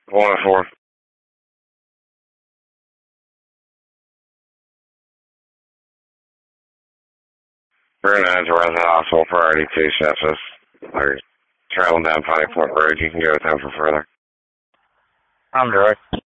104. We're going to enter Resident Hospital priority 2 sepsis. We're traveling down Piney Point Road. You can go with them for further. I'm direct.